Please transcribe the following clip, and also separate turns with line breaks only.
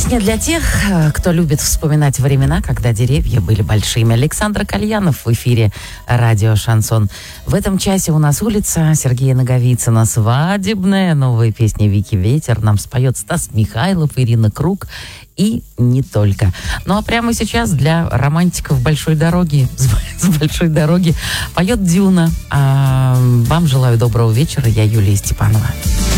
Песня для тех, кто любит вспоминать времена, когда деревья были большими. Александр Кальянов в эфире радио «Шансон». В этом часе у нас улица Сергея Наговицына, свадебная. Новая песня Вики Ветер нам споет Стас Михайлов, Ирина Круг и не только. Ну а прямо сейчас для романтиков большой дороги, с большой дороги поет Дюна. Вам желаю доброго вечера. Я Юлия Степанова.